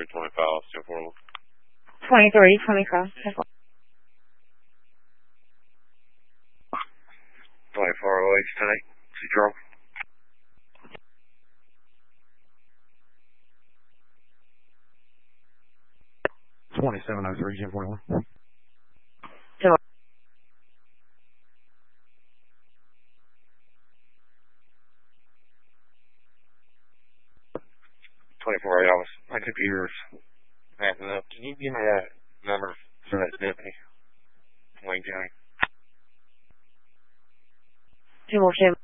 2325, still affordable. 2325. 2408 tonight. Control. $2703, 1041. Hello. 2408, my computer's acting up. Can you give me that number for that deputy? Wayne County. 2 more 7.